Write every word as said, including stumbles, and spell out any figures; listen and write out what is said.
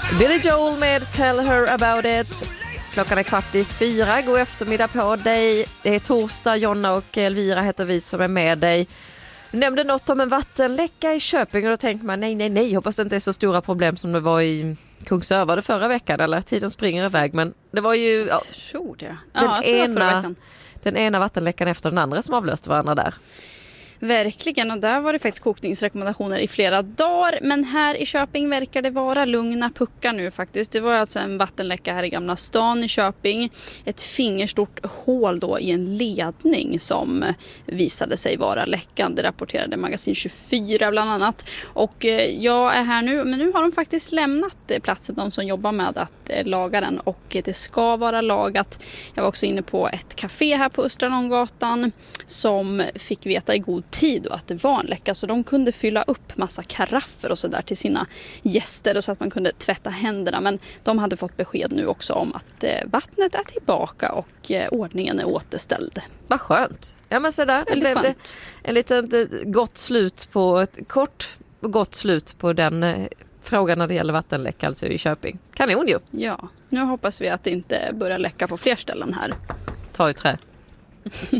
Billy Joel med Tell Her About It. Klockan är kvart i fyra. God eftermiddag på dig. Det är torsdag. Jonna och Elvira heter vi som är med dig. Du nämnde något om en vattenläcka i Köping och då tänkte man nej, nej, nej. Hoppas det inte är så stora problem som det var i Kungsöver förra veckan. Eller tiden springer iväg. Men det var ju ja, tror det. Den, ja, jag ena, den ena vattenläckan efter den andra som avlöste varandra där. Verkligen, och där var det faktiskt kokningsrekommendationer i flera dagar. Men här i Köping verkar det vara lugna puckar nu faktiskt. Det var alltså en vattenläcka här i Gamla stan i Köping. Ett fingerstort hål då i en ledning som visade sig vara läckande, rapporterade Magasin tjugofyra bland annat. Och jag är här nu, men nu har de faktiskt lämnat platsen, de som jobbar med att laga den. Och det ska vara lagat. Jag var också inne på ett café här på Östra Långgatan som fick veta i god tid och att det var en läcka, så de kunde fylla upp massa karaffer och så där till sina gäster och så att man kunde tvätta händerna, men de hade fått besked nu också om att eh, vattnet är tillbaka och eh, ordningen är återställd. Vad skönt. Ja men så där, det blev det en liten gott slut på ett kort och gott slut på den eh, frågan när det gäller vattenläcka alltså i Köping. Kanon ju. Ja, nu hoppas vi att det inte börjar läcka på fler ställen här. Ta i trä.